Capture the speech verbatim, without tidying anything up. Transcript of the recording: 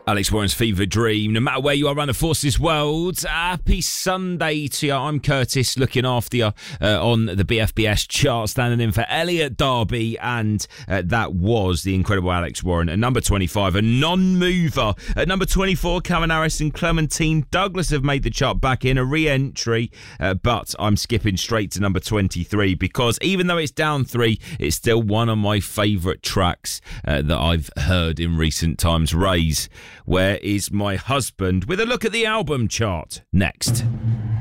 Alex Warren's Fever Dream. No matter where you are around the Forces world, happy Sunday to you. I'm Curtis, looking after you uh, on the B F B S chart, standing in for Elliot Darby, and uh, that was the incredible Alex Warren. At number twenty-five, a non-mover. At number twenty-four, Calvin Harris and Clementine Douglas have made the chart back in, a re-entry, uh, but I'm skipping straight to number twenty-three because even though it's down three, it's still one of my favourite tracks uh, that I've heard in recent times. Raise, Where Is My Husband? With a look at the album chart next.